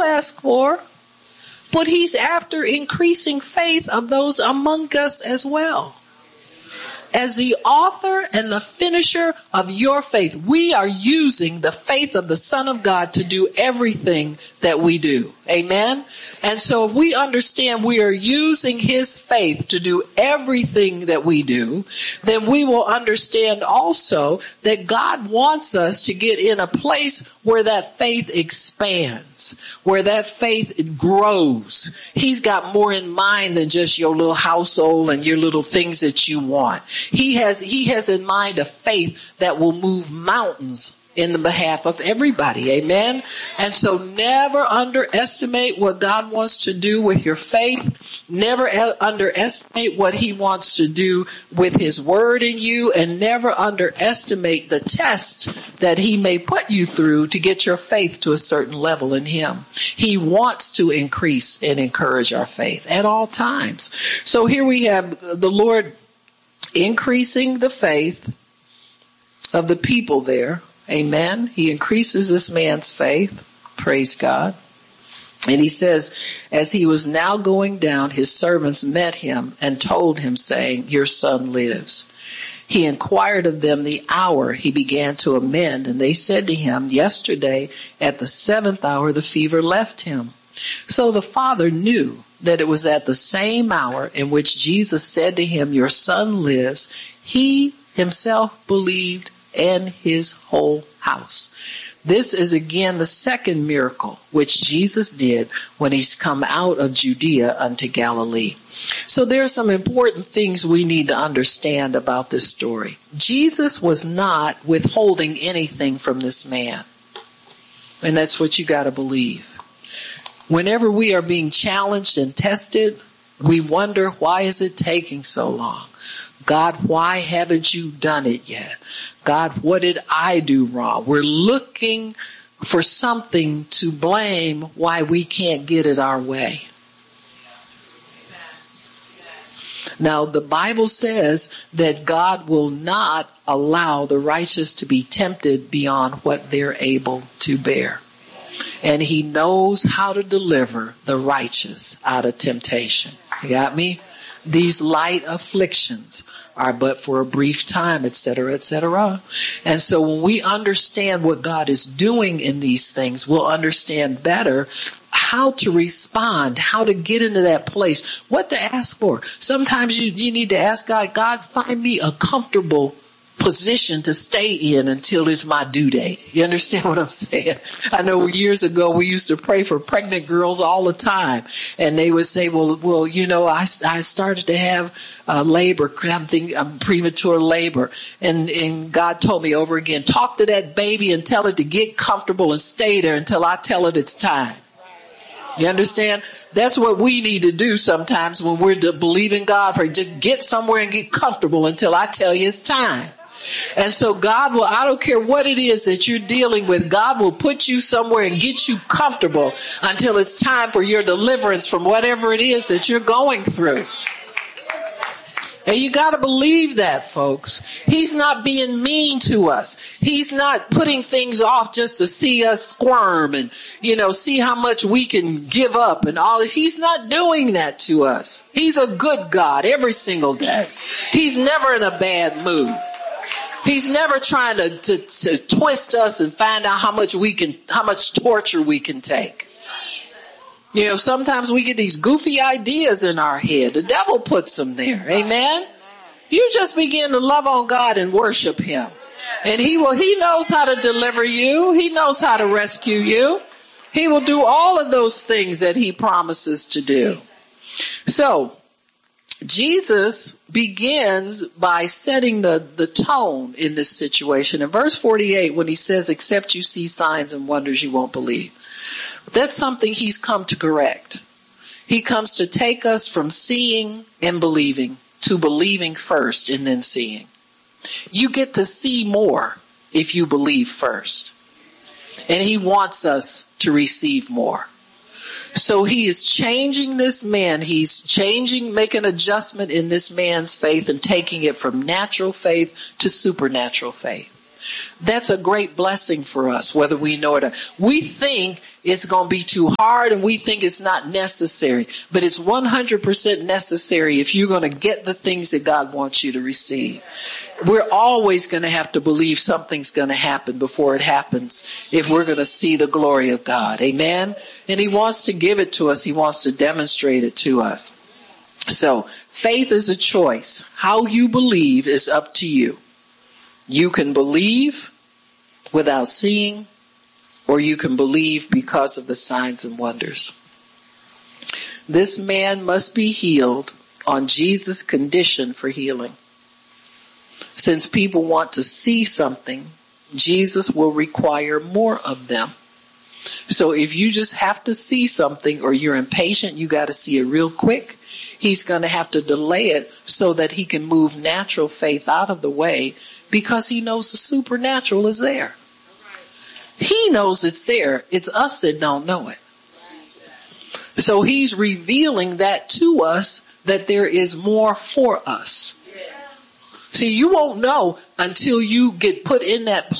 ask for, but he's after increasing faith of those among us as well. As the author and the finisher of your faith, we are using the faith of the Son of God to do everything that we do. Amen? And so if we understand we are using his faith to do everything that we do, then we will understand also that God wants us to get in a place where that faith expands, where that faith grows. He's got more in mind than just your little household and your little things that you want. He has in mind a faith that will move mountains in the behalf of everybody. Amen. And so never underestimate what God wants to do with your faith. Never underestimate what he wants to do with his word in you, and never underestimate the test that he may put you through to get your faith to a certain level in him. He wants to increase and encourage our faith at all times. So here we have the Lord increasing the faith of the people there. Amen. He increases this man's faith. Praise God. And he says, as he was now going down, his servants met him and told him, saying, your son lives. He inquired of them the hour he began to amend, and they said to him, yesterday at the 7th hour the fever left him. So the father knew that it was at the same hour in which Jesus said to him, your son lives. He himself believed, and his whole house. This is again the second miracle which Jesus did when he's come out of Judea unto Galilee. So there are some important things we need to understand about this story. Jesus was not withholding anything from this man. And that's what you got to believe. Whenever we are being challenged and tested, we wonder, why is it taking so long? God, why haven't you done it yet? God, what did I do wrong? We're looking for something to blame why we can't get it our way. Now, the Bible says that God will not allow the righteous to be tempted beyond what they're able to bear. And he knows how to deliver the righteous out of temptation. You got me? These light afflictions are but for a brief time, etc., etc. And so when we understand what God is doing in these things, we'll understand better how to respond, how to get into that place, what to ask for. Sometimes you need to ask God, God, find me a comfortable position to stay in until it's my due date. You understand what I'm saying? I know years ago we used to pray for pregnant girls all the time, and they would say, well, you know, I started to have labor, I'm premature labor, and God told me over again, talk to that baby and tell it to get comfortable and stay there until I tell it it's time. You understand? That's what we need to do sometimes when we're believing God for. Just get somewhere and get comfortable until I tell you it's time. And so God will, I don't care what it is that you're dealing with, God will put you somewhere and get you comfortable until it's time for your deliverance from whatever it is that you're going through. And you got to believe that, folks. He's not being mean to us. He's not putting things off just to see us squirm and, you know, see how much we can give up and all this. He's not doing that to us. He's a good God every single day. He's never in a bad mood. He's never trying to twist us and find out how much torture we can take. You know, sometimes we get these goofy ideas in our head. The devil puts them there. Amen. You just begin to love on God and worship him. And he knows how to deliver you. He knows how to rescue you. He will do all of those things that he promises to do. So, Jesus begins by setting the tone in this situation. In verse 48, when he says, except you see signs and wonders, you won't believe. That's something he's come to correct. He comes to take us from seeing and believing to believing first and then seeing. You get to see more if you believe first. And he wants us to receive more. So he is changing this man. He's making an adjustment in this man's faith and taking it from natural faith to supernatural faith. That's a great blessing for us, whether we know it or not. We think it's going to be too hard and we think it's not necessary, but it's 100% necessary if you're going to get the things that God wants you to receive. We're always going to have to believe something's going to happen before it happens if we're going to see the glory of God. Amen? And He wants to give it to us. He wants to demonstrate it to us. So faith is a choice. How you believe is up to you. You can believe without seeing, or you can believe because of the signs and wonders. This man must be healed on Jesus' condition for healing. Since people want to see something, Jesus will require more of them. So if you just have to see something or you're impatient, you got to see it real quick, He's going to have to delay it so that He can move natural faith out of the way, because He knows the supernatural is there. He knows it's there. It's us that don't know it. So He's revealing that to us, that there is more for us. See, you won't know until you get put in that place.